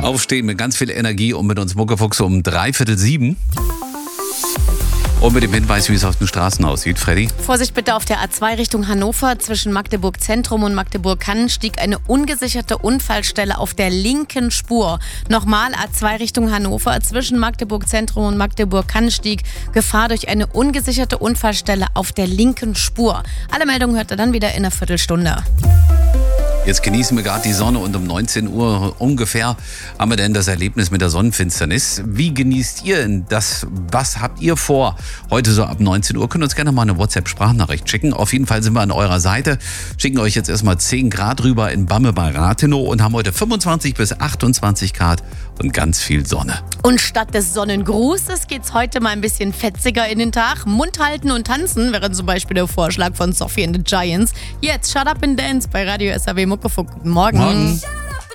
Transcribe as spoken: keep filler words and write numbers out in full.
Aufstehen mit ganz viel Energie und mit uns Muckefuchs um dreiviertel sieben. Und mit dem Hinweis, wie es auf den Straßen aussieht, Freddy. Vorsicht bitte auf der A zwei Richtung Hannover. Zwischen Magdeburg Zentrum und Magdeburg-Kannenstieg eine ungesicherte Unfallstelle auf der linken Spur. Nochmal A zwei Richtung Hannover. Zwischen Magdeburg Zentrum und Magdeburg-Kannenstieg Gefahr durch eine ungesicherte Unfallstelle auf der linken Spur. Alle Meldungen hört ihr dann wieder in einer Viertelstunde. Jetzt genießen wir gerade die Sonne und um neunzehn Uhr ungefähr haben wir denn das Erlebnis mit der Sonnenfinsternis. Wie genießt ihr denn das? Was habt ihr vor? Heute so ab neunzehn Uhr könnt ihr uns gerne mal eine WhatsApp-Sprachnachricht schicken. Auf jeden Fall sind wir an eurer Seite. Schicken euch jetzt erstmal zehn Grad rüber in Bamme bei Rathenow und haben heute fünfundzwanzig bis achtundzwanzig Grad und ganz viel Sonne. Und statt des Sonnengrußes geht's heute mal ein bisschen fetziger in den Tag. Mund halten und tanzen wäre zum Beispiel der Vorschlag von Sophie and the Giants. Jetzt Shut Up and Dance bei Radio S R W Muckefuck. Guten Morgen. Morgen.